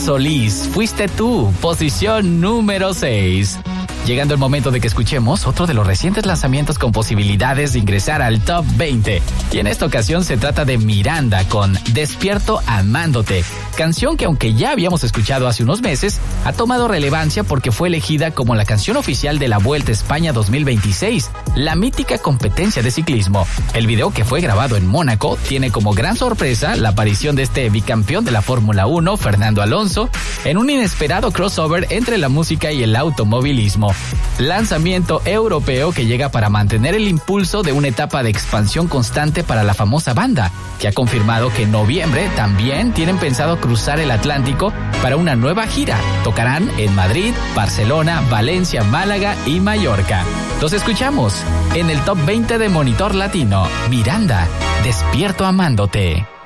Solís, Fuiste Tú, posición número 6. Llegando el momento de que escuchemos otro de los recientes lanzamientos con posibilidades de ingresar al Top 20. Y en esta ocasión se trata de Miranda con Despierto Amándote, canción que aunque ya habíamos escuchado hace unos meses, ha tomado relevancia porque fue elegida como la canción oficial de la Vuelta a España 2026, la mítica competencia de ciclismo. El video, que fue grabado en Mónaco, tiene como gran sorpresa la aparición de este bicampeón de la Fórmula 1, Fernando Alonso, en un inesperado crossover entre la música y el automovilismo. Lanzamiento europeo que llega para mantener el impulso de una etapa de expansión constante para la famosa banda, que ha confirmado que en noviembre también tienen pensado cruzar el Atlántico para una nueva gira. Tocarán en Madrid, Barcelona, Valencia, Málaga y Mallorca. Los escuchamos en el Top 20 de Monitor Latino. Miranda, Despierto Amándote.